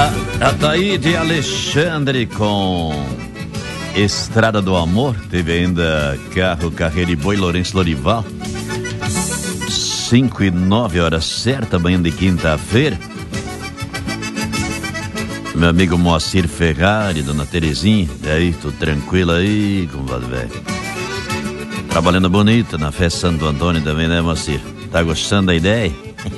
Ataíde Alexandre com Estrada do Amor. Teve ainda Carro, Carreira e Boi, Lourenço Lorival. 5:09, hora certa, manhã de quinta-feira. Meu amigo Moacir Ferrari, dona Terezinha. E aí, tudo tranquilo aí, compadre velho? Trabalhando bonito na festa Santo Antônio também, né, Moacir? Tá gostando da ideia?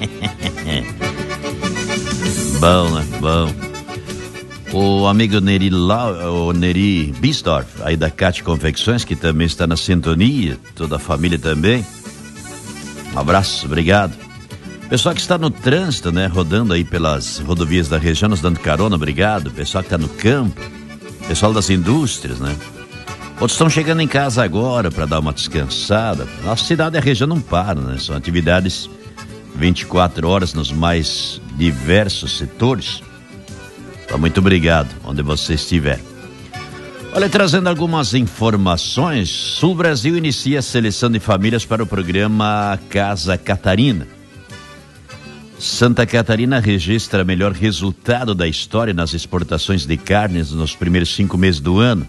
Bom, né? Bom. O amigo Neri, o Neri Bistorff, aí da Cate Confecções, que também está na sintonia, toda a família também. Um abraço, obrigado. Pessoal que está no trânsito, né, rodando aí pelas rodovias da região, nos dando carona, obrigado. Pessoal que está no campo, pessoal das indústrias, né. Outros estão chegando em casa agora para dar uma descansada. Nossa cidade e a região não param, né, são atividades 24 horas nos mais diversos setores. Então, muito obrigado, onde você estiver. Olha, trazendo algumas informações, Sul Brasil inicia a seleção de famílias para o programa Casa Catarina. Santa Catarina registra melhor resultado da história nas exportações de carnes nos primeiros 5 meses do ano.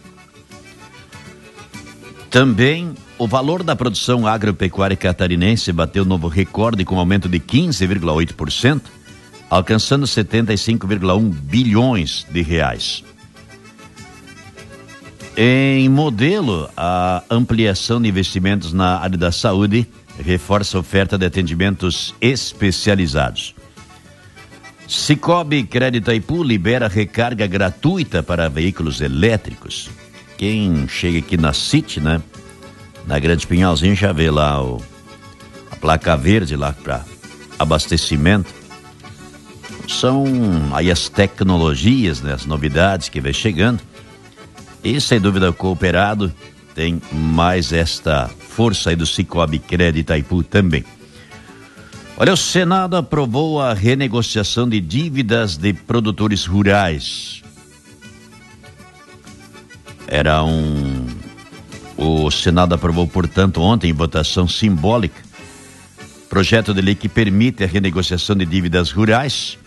Também, o valor da produção agropecuária catarinense bateu novo recorde com aumento de 15,8%, alcançando 75,1 bilhões de reais. Em Modelo, a ampliação de investimentos na área da saúde reforça a oferta de atendimentos especializados. Cicobi Crédito Itaipu libera recarga gratuita para veículos elétricos. Quem chega aqui na City, né, na Grande Pinhalzinho, já vê lá a placa verde lá para abastecimento. São aí as tecnologias, né, as novidades que vem chegando. E, sem dúvida, o cooperado tem mais esta força aí do Cicobi Crédito Itaipu também. Olha, o Senado aprovou a renegociação de dívidas de produtores rurais. O Senado aprovou, portanto, ontem, em votação simbólica, projeto de lei que permite a renegociação de dívidas rurais.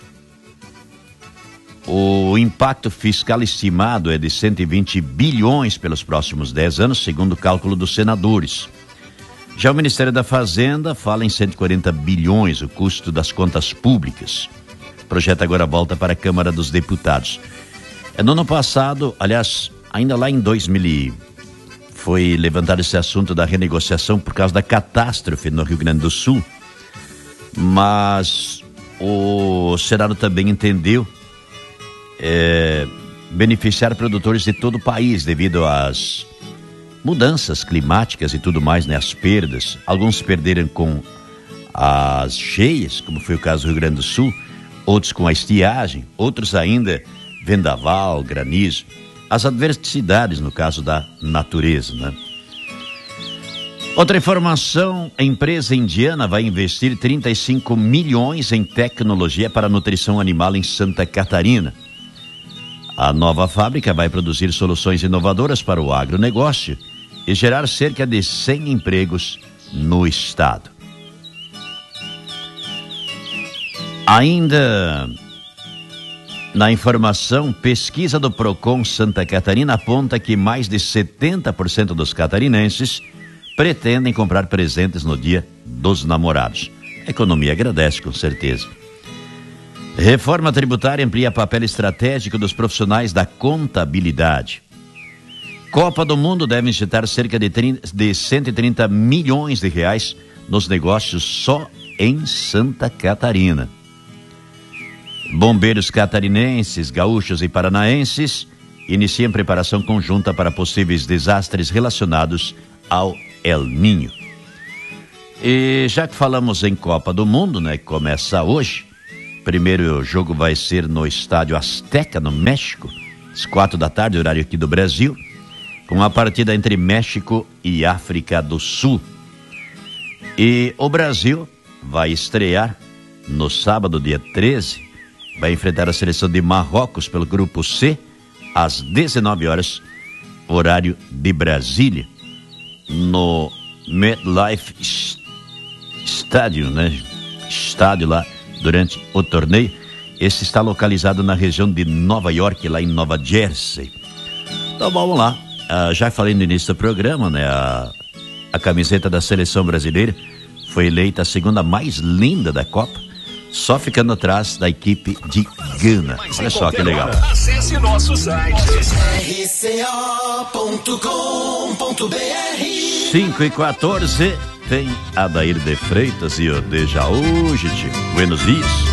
O impacto fiscal estimado é de 120 bilhões pelos próximos 10 anos, segundo o cálculo dos senadores. Já o Ministério da Fazenda fala em 140 bilhões, o custo das contas públicas. O projeto agora volta para a Câmara dos Deputados. No ano passado, aliás, ainda lá em 2000, foi levantado esse assunto da renegociação por causa da catástrofe no Rio Grande do Sul. Mas o Senado também entendeu beneficiar produtores de todo o país devido às mudanças climáticas e tudo mais, né? As perdas. Alguns perderam com as cheias, como foi o caso do Rio Grande do Sul, outros com a estiagem, outros ainda vendaval, granizo. As adversidades no caso da natureza, né? Outra informação, a empresa indiana vai investir 35 milhões em tecnologia para nutrição animal em Santa Catarina. A nova fábrica vai produzir soluções inovadoras para o agronegócio e gerar cerca de 100 empregos no estado. Ainda na informação, pesquisa do Procon Santa Catarina aponta que mais de 70% dos catarinenses pretendem comprar presentes no Dia dos Namorados. A economia agradece, com certeza. Reforma tributária amplia papel estratégico dos profissionais da contabilidade. Copa do Mundo deve injetar cerca de 130 milhões de reais nos negócios só em Santa Catarina. Bombeiros catarinenses, gaúchos e paranaenses iniciam preparação conjunta para possíveis desastres relacionados ao El Niño. E já que falamos em Copa do Mundo, né, que começa hoje, primeiro jogo vai ser no Estádio Azteca, no México, às 16h, horário aqui do Brasil, com a partida entre México e África do Sul. E o Brasil vai estrear no sábado, dia 13, vai enfrentar a seleção de Marrocos pelo Grupo C, às 19h, horário de Brasília, no MetLife Stadium, né? Estádio lá, durante o torneio. Esse está localizado na região de Nova York, lá em Nova Jersey. Então vamos lá. Já falei no início do programa, né? A camiseta da seleção brasileira foi eleita a segunda mais linda da Copa, só ficando atrás da equipe de Gana. Olha só que legal. Acesse nosso site rco.com.br. 5h14, tem Adair de Freitas e o Deja hoje, tio. Buenos dias.